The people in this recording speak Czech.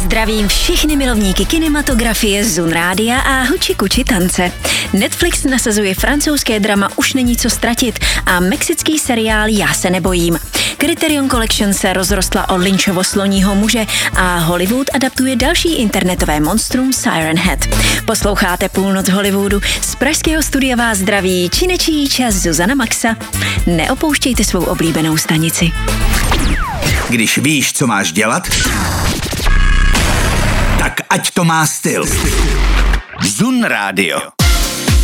Zdravím všechny milovníky kinematografie, Zun Rádia a huči kuči tance. Netflix nasazuje francouzské drama Už není co ztratit a mexický seriál Já se nebojím. Criterion Collection se rozrostla o Lynchovo sloního muže a Hollywood adaptuje další internetové monstrum Siren Head. Posloucháte Půlnoc Hollywoodu, z pražského studia vás zdraví činečí čas Zuzana Maxa. Neopouštějte svou oblíbenou stanici. Když víš, co máš dělat, tak ať to má styl. Zun Rádio.